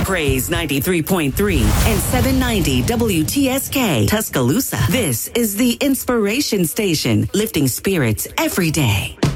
Praise 93.3 and 790 WTSK Tuscaloosa. This is the Inspiration Station, lifting spirits every day.